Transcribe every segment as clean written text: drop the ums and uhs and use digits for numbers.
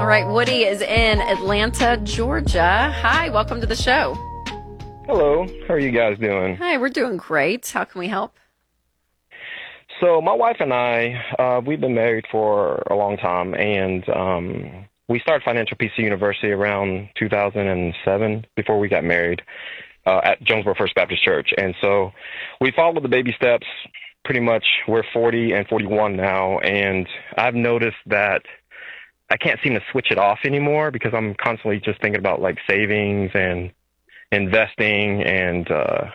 All right, Woody is in Atlanta, Georgia. Hi, welcome to the show. Hello. How are you guys doing? Hi, we're doing great. How can we help? So my wife and I, we've been married for a long time, and we started Financial Peace University around 2007 before we got married at Jonesboro First Baptist Church. And so we followed the baby steps pretty much. We're 40 and 41 now, and I've noticed that I can't seem to switch it off anymore because I'm constantly just thinking about like savings and investing, and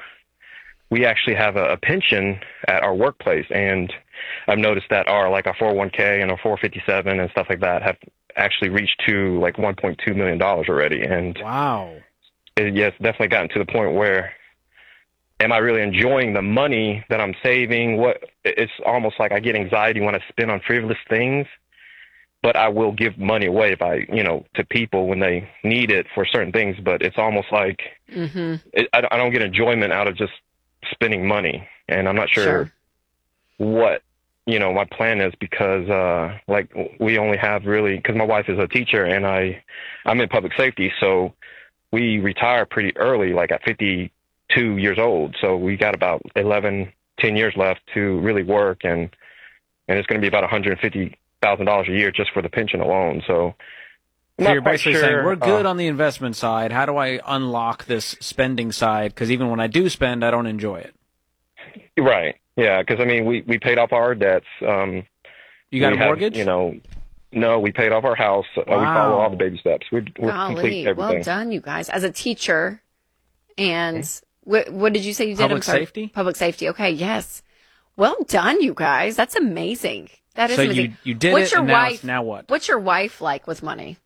we actually have a pension at our workplace, and I've noticed that our 401k and our 457 and stuff like that have actually reached to like $1.2 million already. And wow, it's definitely gotten to the point where, am I really enjoying the money that I'm saving? It's almost like I get anxiety when I spend on frivolous things. But I will give money away to people when they need it for certain things. But it's almost like I don't get enjoyment out of just spending money. And I'm not sure what, my plan is because, we only have really, because my wife is a teacher and I'm in public safety. So we retire pretty early, like at 52 years old. So we got about 10 years left to really work. And it's going to be about $150,000 a year just for the pension alone. So you're basically saying we're good on the investment side. How do I unlock this spending side? Because even when I do spend, I don't enjoy it. Right. Yeah. Because we paid off our debts. You got a mortgage? No, we paid off our house. Wow. We follow all the baby steps. We're complete everything. Well done, you guys. As a teacher, and what did you say you did? Public safety. Public safety. Okay. Yes. Well done, you guys. That's amazing. That is so amazing. you did what's it, your and wife, now what? What's your wife like with money?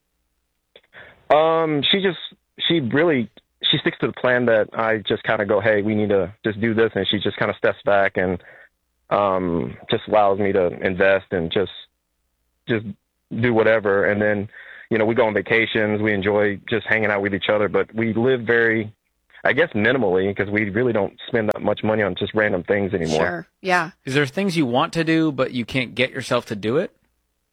She sticks to the plan that I just kind of go, hey, we need to just do this, and she just kind of steps back and just allows me to invest and just do whatever. And then, we go on vacations, we enjoy just hanging out with each other, but we live very, I guess, minimally because we really don't spend that much money on just random things anymore. Sure, yeah. Is there things you want to do, but you can't get yourself to do it?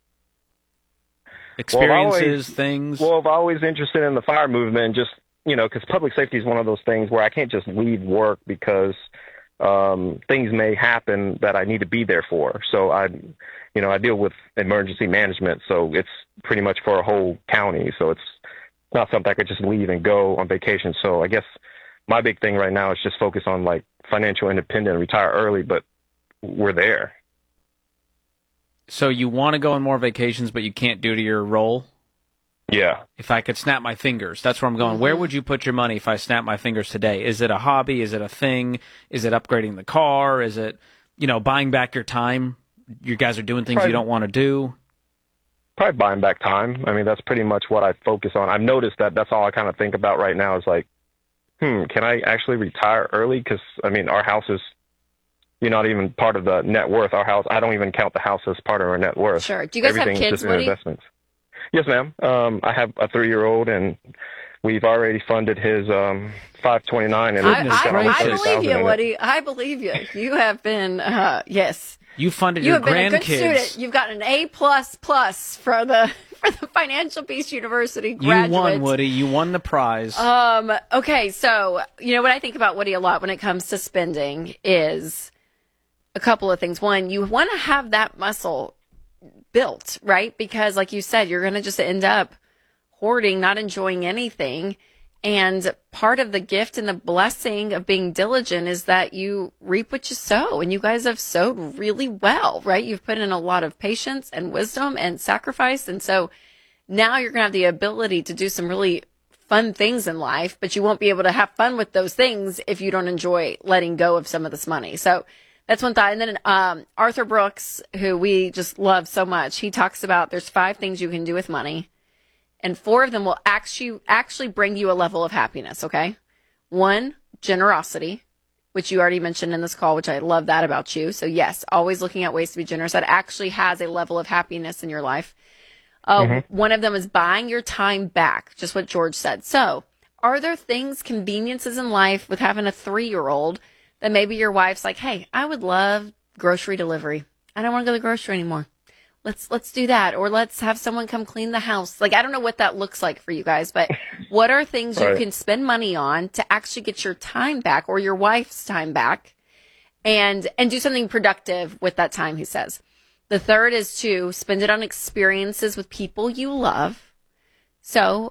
Experiences, things? Well, I'm always interested in the fire movement, just, because public safety is one of those things where I can't just leave work because things may happen that I need to be there for. So I deal with emergency management, so it's pretty much for a whole county. So it's not something I could just leave and go on vacation. So I guess my big thing right now is just focus on financial independence and retire early, but we're there. So you want to go on more vacations, but you can't due to your role? Yeah. If I could snap my fingers, that's where I'm going. Where would you put your money if I snap my fingers today? Is it a hobby? Is it a thing? Is it upgrading the car? Is it, buying back your time? You guys are doing things you don't want to do? Probably buying back time. That's pretty much what I focus on. I've noticed that that's all I kind of think about right now is can I actually retire early? Because, our house is, not even part of the net worth. Our house, I don't even count the house as part of our net worth. Sure. Do you guys have kids, Woody? Investments. Yes, ma'am. I have a 3-year-old, and we've already funded his 529. And I believe you, Woody. I believe you. You have been, yes. You funded your grandkids. You have been a good student. You've got an A++ for the Financial Peace University graduates. You won, Woody. You won the prize. Okay, so what I think about Woody a lot when it comes to spending is a couple of things. One, you want to have that muscle built, right? Because like you said, you're going to just end up hoarding, not enjoying anything. And part of the gift and the blessing of being diligent is that you reap what you sow. And you guys have sowed really well, right? You've put in a lot of patience and wisdom and sacrifice. And so now you're going to have the ability to do some really fun things in life, but you won't be able to have fun with those things if you don't enjoy letting go of some of this money. So that's one thought. And then Arthur Brooks, who we just love so much, he talks about there's 5 things you can do with money. And 4 of them will actually bring you a level of happiness, okay? 1, generosity, which you already mentioned in this call, which I love that about you. So yes, always looking at ways to be generous. That actually has a level of happiness in your life. One of them is buying your time back, just what George said. So are there things, conveniences in life with having a 3-year-old that maybe your wife's like, hey, I would love grocery delivery. I don't want to go to the grocery anymore. let's do that, or let's have someone come clean the house. Like, I don't know what that looks like for you guys, but what are things you can spend money on to actually get your time back or your wife's time back, and do something productive with that time, he says. The third is to spend it on experiences with people you love. So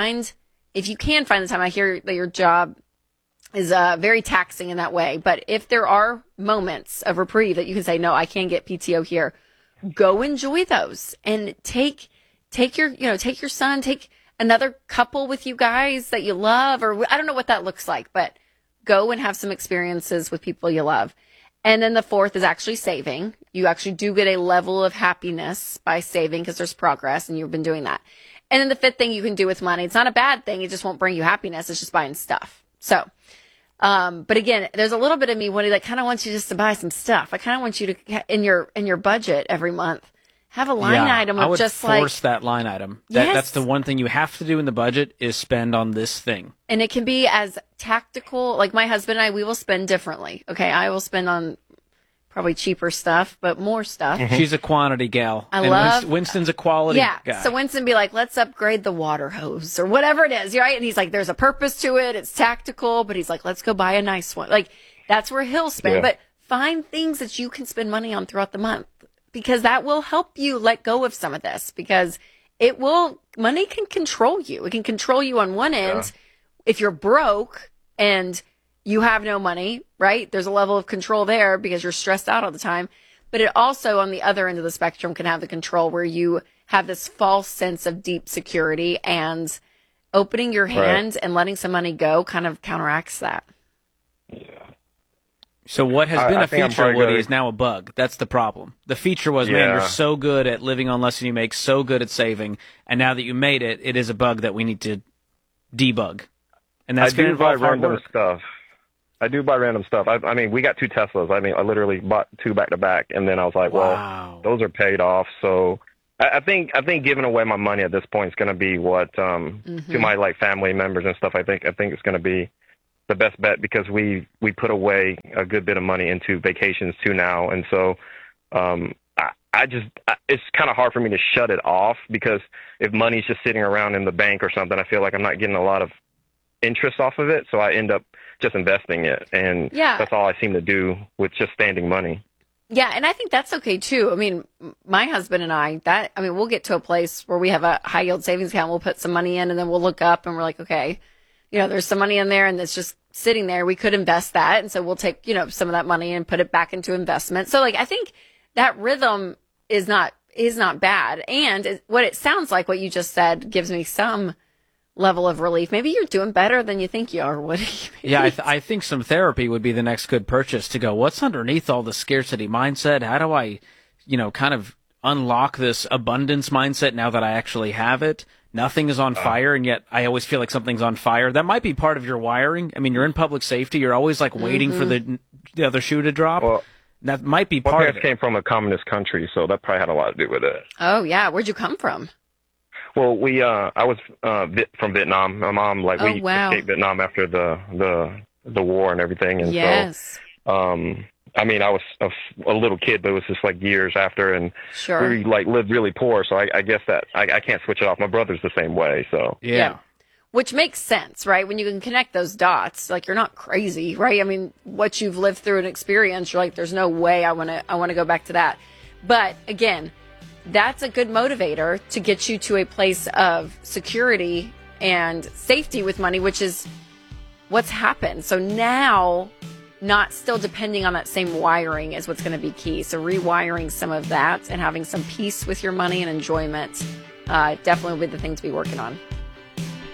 if you can find the time, I hear that your job is very taxing in that way, but if there are moments of reprieve that you can say, no, I can't get PTO here, go enjoy those, and take your son, take another couple with you guys that you love, or I don't know what that looks like, but go and have some experiences with people you love. And then the fourth is actually saving. You actually do get a level of happiness by saving because there's progress, and you've been doing that. And then the fifth thing you can do with money, it's not a bad thing. It just won't bring you happiness. It's just buying stuff. So, but again, there's a little bit of me, Woody, that kind of wants you just to buy some stuff. I kind of want you to, in your budget every month, have a line item of just like. I would force that line item. That's the one thing you have to do in the budget is spend on this thing. And it can be as tactical. Like my husband and I, we will spend differently. Okay, I will spend on probably cheaper stuff, but more stuff. She's a quantity gal. Winston's a quality guy. So Winston be like, let's upgrade the water hose or whatever it is, right? And he's like, there's a purpose to it. It's tactical, but he's like, let's go buy a nice one. Like, that's where he'll spend. Yeah. But find things that you can spend money on throughout the month, because that will help you let go of some of this, because money can control you. It can control you on one end. If you're broke and you have no money, right? There's a level of control there because you're stressed out all the time. But it also, on the other end of the spectrum, can have the control where you have this false sense of deep security, and opening your hand and letting some money go kind of counteracts that. Yeah. So what has been a feature, Woody, is now a bug. That's the problem. The feature was, man, you're so good at living on less than you make, so good at saving, and now that you made it, it is a bug that we need to debug. And that's going to involve hard work. I do buy random stuff. I mean, we got 2 Teslas. I mean, I literally bought 2 back to back, and then I was like, well, those are paid off. So I think giving away my money at this point is going to be what to my like family members and stuff. I think it's going to be the best bet, because we put away a good bit of money into vacations too now, and so it's kind of hard for me to shut it off, because if money's just sitting around in the bank or something, I feel like I'm not getting a lot of interest off of it, so I end up just investing it, and that's all I seem to do with just standing money. Yeah, and I think that's okay too. I mean, my husband and I, we'll get to a place where we have a high yield savings account, we'll put some money in, and then we'll look up and we're like, okay, there's some money in there and it's just sitting there. We could invest that, and so we'll take, some of that money and put it back into investment. So like, I think that rhythm is not bad. And what it sounds like, what you just said, gives me some level of relief. Maybe you're doing better than you think you are, Woody. Yeah, I think some therapy would be the next good purchase, to go, what's underneath all the scarcity mindset? How do I, kind of unlock this abundance mindset now that I actually have it? Nothing is on fire, and yet I always feel like something's on fire. That might be part of your wiring. I mean, you're in public safety. You're always like waiting for the other shoe to drop. Well, that might be part of it. My parents came from a communist country, so that probably had a lot to do with it. Oh, yeah. Where'd you come from? Well, I was from Vietnam. My mom, we escaped Vietnam after the war and everything. And so, I mean, I was a little kid, but it was just like years after, and we lived really poor. So I guess that I can't switch it off. My brother's the same way. So yeah. Which makes sense, right? When you can connect those dots, like, you're not crazy, right? I mean, what you've lived through and experienced, you're like, there's no way I want to go back to that. But again, that's a good motivator to get you to a place of security and safety with money, which is what's happened. So now, not still depending on that same wiring is what's going to be key. So rewiring some of that and having some peace with your money and enjoyment definitely will be the thing to be working on.